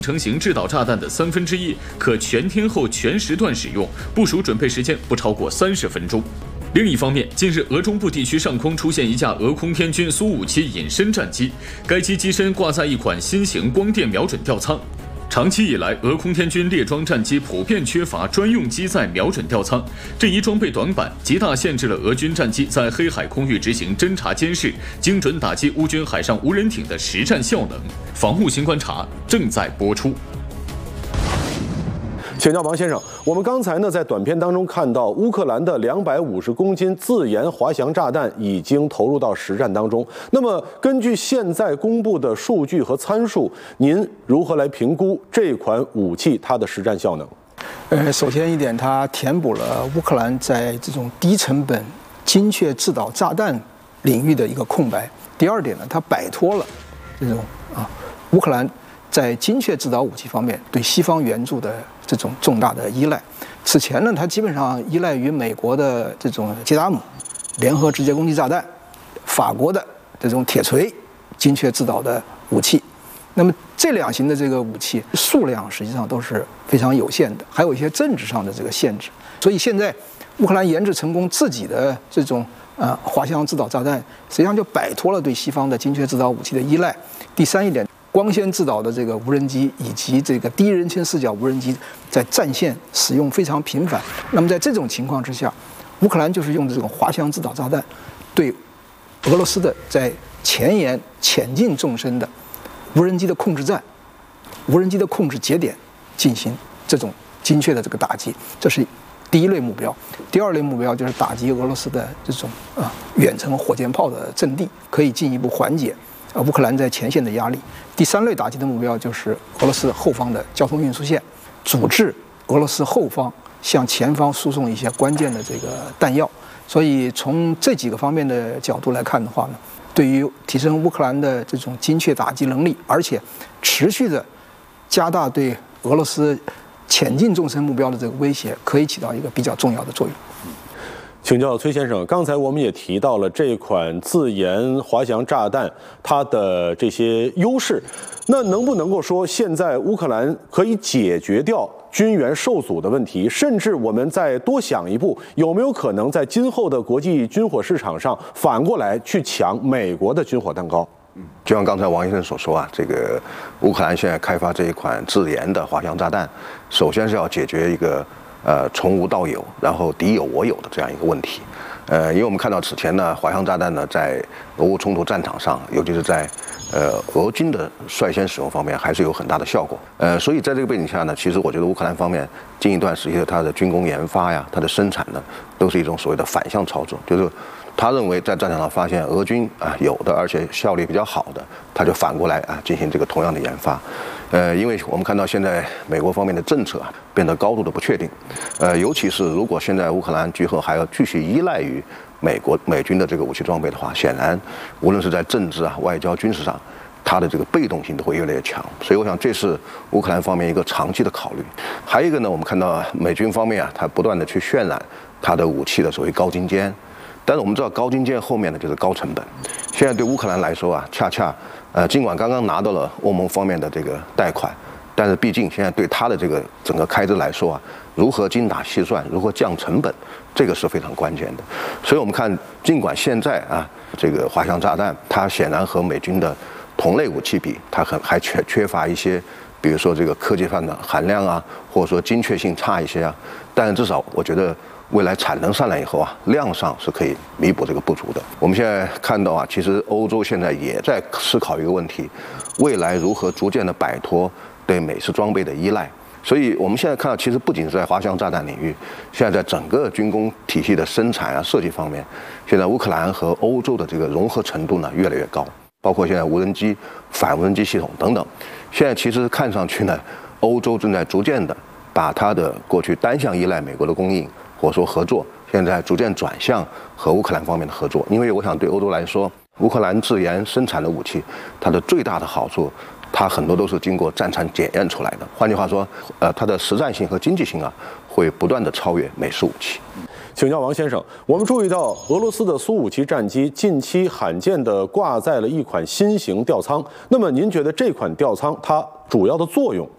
成型制导炸弹的1/3，可全天候全时段使用，部署准备时间不超过30分钟。另一方面，近日俄中部地区上空出现一架俄空天军苏57隐身战机，该机机身挂在一款新型光电瞄准吊舱。长期以来，俄空天军列装战机普遍缺乏专用机载瞄准吊舱，这一装备短板极大限制了俄军战机在黑海空域执行侦察监视、精准打击乌军海上无人艇的实战效能。防务新观察正在播出。 请教王先生，我们刚才呢在短片当中看到，乌克兰的250公斤自研滑翔炸弹已经投入到实战当中。那么，根据现在公布的数据和参数，您如何来评估这款武器它的实战效能？ 首先一点，它填补了乌克兰在这种低成本、精确制导炸弹领域的一个空白。第二点呢，它摆脱了这种乌克兰在精确制导武器方面对西方援助的这种重大的依赖。此前呢，它基本上依赖于美国的这种捷达姆联合直接攻击炸弹，法国的这种铁锤精确制导的武器。那么这两型的这个武器数量实际上都是非常有限的，还有一些政治上的这个限制。所以现在乌克兰研制成功自己的这种滑翔制导炸弹，实际上就摆脱了对西方的精确制导武器的依赖。第三一点，光纤制导的这个无人机以及这个低人称视角无人机在战线使用非常频繁。那么在这种情况之下，乌克兰就是用这种滑翔制导炸弹，对俄罗斯的在前沿潜进纵深的无人机的控制站、无人机的控制节点进行这种精确的这个打击，这是第一类目标。第二类目标就是打击俄罗斯的这种远程火箭炮的阵地，可以进一步缓解乌克兰在前线的压力。第三类打击的目标就是俄罗斯后方的交通运输线，阻滞俄罗斯后方向前方输送一些关键的这个弹药。所以从这几个方面的角度来看的话呢，对于提升乌克兰的这种精确打击能力，而且持续的加大对俄罗斯前进纵深目标的这个威胁，可以起到一个比较重要的作用。 请教崔先生，刚才我们也提到了这款自研滑翔炸弹它的这些优势，那能不能够说现在乌克兰可以解决掉军援受阻的问题，甚至我们再多想一步，有没有可能在今后的国际军火市场上反过来去抢美国的军火蛋糕？ 就像刚才王医生所说这个乌克兰现在开发这一款自研的滑翔炸弹，首先是要解决一个从无到有，然后敌有我有的这样一个问题。因为我们看到此前呢，滑翔炸弹呢在俄乌冲突战场上，尤其是在俄军的率先使用方面，还是有很大的效果。所以在这个背景下呢，其实我觉得乌克兰方面近一段时期的它的军工研发呀，它的生产呢，都是一种所谓的反向操作，就是他认为在战场上发现俄军有的，而且效率比较好的，他就反过来进行这个同样的研发。因为我们看到现在美国方面的政策变得高度的不确定，尤其是如果现在乌克兰今后还要继续依赖于美军的这个武器装备的话，显然无论是在政治外交、军事上，它的这个被动性都会越来越强。所以我想这是乌克兰方面一个长期的考虑。还有一个呢，我们看到美军方面它不断的去渲染它的武器的所谓高精尖。但是我们知道高精尖后面呢就是高成本。现在对乌克兰来说恰恰尽管刚刚拿到了欧盟方面的这个贷款，但是毕竟现在对它的这个整个开支来说如何精打细算，如何降成本，这个是非常关键的。所以我们看，尽管现在这个滑翔炸弹它显然和美军的同类武器比，它还缺乏一些，比如说这个科技上的含量或者说精确性差一些但是至少我觉得未来产能上来以后量上是可以弥补这个不足的。我们现在看到其实欧洲现在也在思考一个问题，未来如何逐渐的摆脱对美式装备的依赖。所以我们现在看到，其实不仅是在滑翔炸弹领域，现在在整个军工体系的生产设计方面，现在乌克兰和欧洲的这个融合程度呢越来越高，包括现在无人机、反无人机系统等等。现在其实看上去呢，欧洲正在逐渐的把它的过去单向依赖美国的供应或者说合作，现在逐渐转向和乌克兰方面的合作。因为我想对欧洲来说，乌克兰自研生产的武器，它的最大的好处，它很多都是经过战场检验出来的。换句话说，它的实战性和经济性会不断的超越美式武器。 请教王先生，我们注意到俄罗斯的苏57战机近期罕见地挂载了一款新型吊舱，那么您觉得这款吊舱它主要的作用